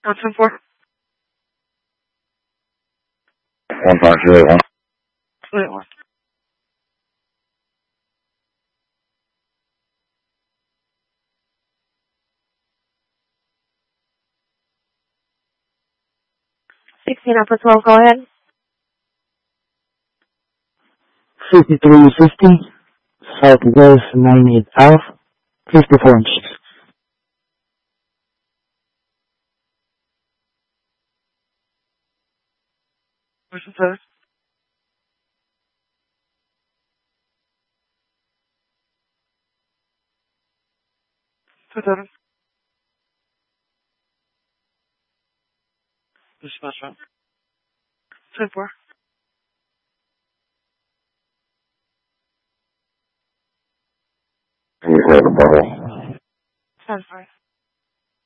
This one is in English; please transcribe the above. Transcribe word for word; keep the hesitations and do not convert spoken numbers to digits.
One ten four. One five two eight one. Two eight one. Sixteen upper twelve. Go ahead. Fifty-three fifty. Southwest ninetieth Ave. Fifty-four inches. Person service. Two seven. Dispatch route. Ten four. You heard the ball. Ten five.